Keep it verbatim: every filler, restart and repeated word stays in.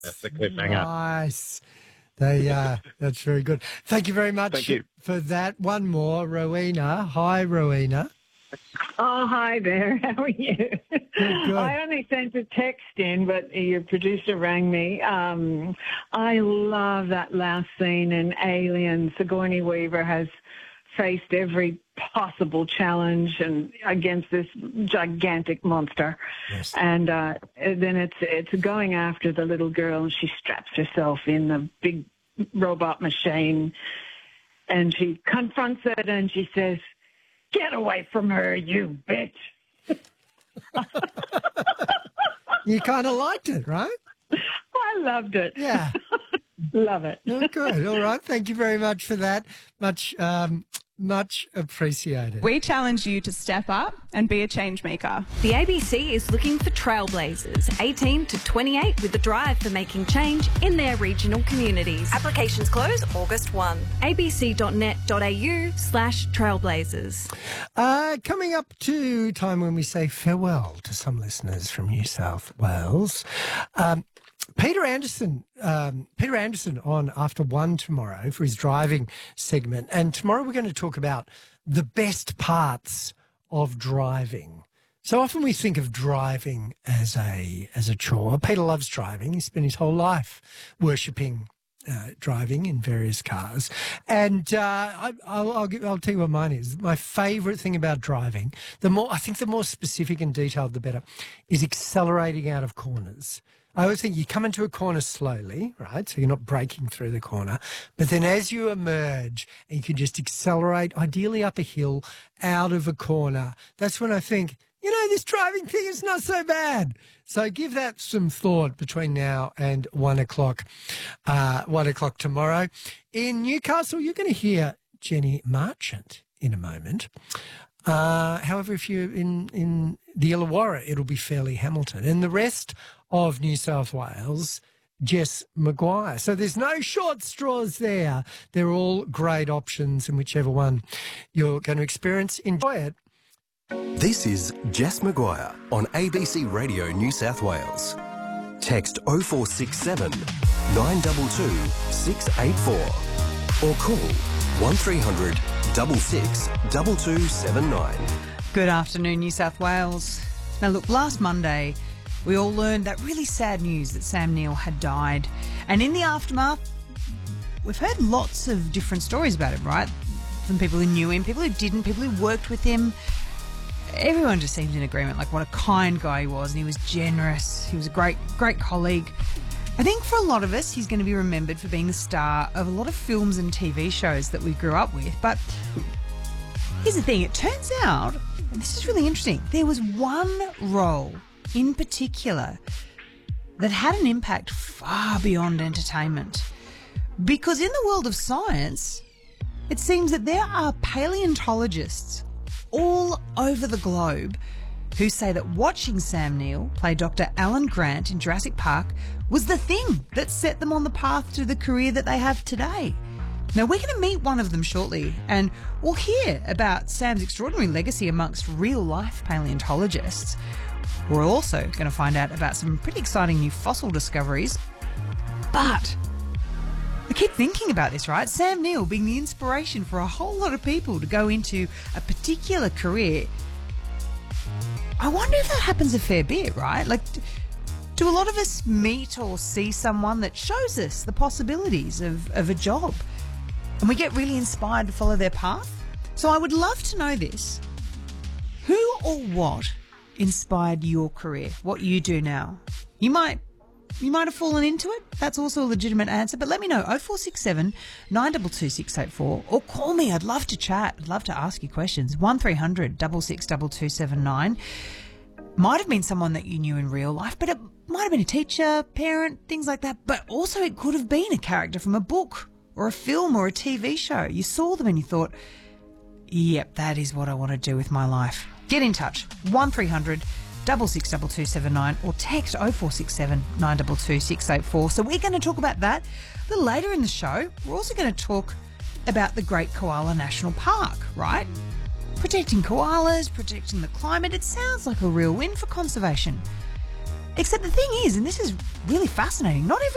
That's the cliffhanger. Nice. They, uh, that's very good. Thank you very much Thank you. for that. One more, Rowena. Hi, Rowena. Oh, hi there. How are you? Good, good. I only sent a text in, but your producer rang me. Um, I love that last scene in Alien. Sigourney Weaver has faced every possible challenge and against this gigantic monster. Yes. And uh, then it's it's going after the little girl, and she straps herself in the big robot machine, and she confronts it, and she says, "Get away from her, you bitch." You kind of liked it, right? I loved it. Yeah. Love it. Oh, good. All right. Thank you very much for that. Much, um, much appreciated. We challenge you to step up and be a change maker. The A B C is looking for trailblazers, eighteen to twenty-eight, with a drive for making change in their regional communities. Applications close August first. a b c dot net dot a u slash trailblazers. Uh, coming up to time when we say farewell to some listeners from New South Wales. Um, Peter Anderson, um, Peter Anderson on After One tomorrow for his driving segment. And tomorrow we're going to talk about the best parts of driving. So often we think of driving as a as a chore. Peter loves driving. He spent his whole life worshipping uh, driving in various cars. And uh, I, I'll, I'll, give, I'll tell you what mine is. My favourite thing about driving, the more I think the more specific and detailed, the better, is accelerating out of corners. I always think you come into a corner slowly, right? So you're not breaking through the corner. But then as you emerge, and you can just accelerate, ideally up a hill, out of a corner, that's when I think, you know, this driving thing is not so bad. So give that some thought between now and one o'clock, uh, one o'clock tomorrow. In Newcastle, you're going to hear Jenny Marchant in a moment. Uh, however, if you're in, in the Illawarra, it'll be Fairleigh Hamilton. And the rest of New South Wales, Jess Maguire. So there's no short straws there. They're all great options, and whichever one you're going to experience, enjoy it. This is Jess Maguire on A B C Radio New South Wales. Text oh four six seven, nine two two, six eight four or call one three hundred, six six, two two seven nine. Good afternoon, New South Wales. Now look, last Monday we all learned that really sad news that Sam Neill had died. And in the aftermath, we've heard lots of different stories about him, right? From people who knew him, people who didn't, people who worked with him. Everyone just seems in agreement, like what a kind guy he was, and he was generous. He was a great, great colleague. I think for a lot of us, he's going to be remembered for being the star of a lot of films and T V shows that we grew up with. But here's the thing, it turns out, and this is really interesting, there was one role in particular that had an impact far beyond entertainment. Because in the world of science, it seems that there are paleontologists all over the globe who say that watching Sam Neill play Doctor Alan Grant in Jurassic Park was the thing that set them on the path to the career that they have today. Now, we're going to meet one of them shortly, and we'll hear about Sam's extraordinary legacy amongst real-life paleontologists. We're also going to find out about some pretty exciting new fossil discoveries. But I keep thinking about this, right? Sam Neill being the inspiration for a whole lot of people to go into a particular career. I wonder if that happens a fair bit, right? Like, do a lot of us meet or see someone that shows us the possibilities of, of a job, and we get really inspired to follow their path? So I would love to know this. Who or what inspired your career, what you do now? You might you might have fallen into it. That's also a legitimate answer. But let me know, oh four six seven, nine two two, six eight four, or call me. I'd love to chat. I'd love to ask you questions. one three hundred, six six, two two seven nine. Might have been someone that you knew in real life, but it might have been a teacher, parent, things like that. But also it could have been a character from a book or a film or a T V show. You saw them and you thought, yep, that is what I want to do with my life. Get in touch, one three hundred, six six, two two seven nine, or text oh four six seven, nine two two, six eight four. So we're going to talk about that a little later in the show. We're also going to talk about the Great Koala National Park, right? Protecting koalas, protecting the climate. It sounds like a real win for conservation. Except the thing is, and this is really fascinating, not every